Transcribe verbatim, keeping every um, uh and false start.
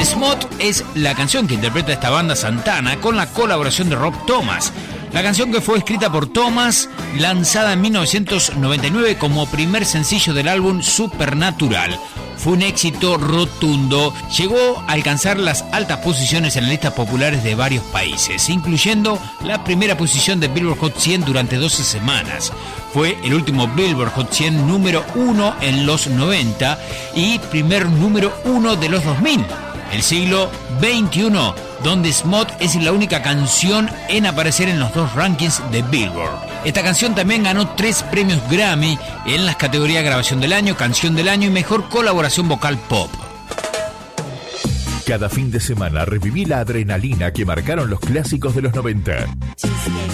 Smot es la canción que interpreta esta banda Santana con la colaboración de Rob Thomas. La canción que fue escrita por Thomas, lanzada en mil novecientos noventa y nueve como primer sencillo del álbum Supernatural. Fue un éxito rotundo, llegó a alcanzar las altas posiciones en las listas populares de varios países, incluyendo la primera posición de Billboard Hot cien durante doce semanas. Fue el último Billboard Hot cien número uno en los noventa y primer número uno de los dos mil. El siglo veintiuno, donde Smot es la única canción en aparecer en los dos rankings de Billboard. Esta canción también ganó tres premios Grammy en las categorías Grabación del Año, Canción del Año y Mejor Colaboración Vocal Pop. Cada fin de semana reviví la adrenalina que marcaron los clásicos de los noventa.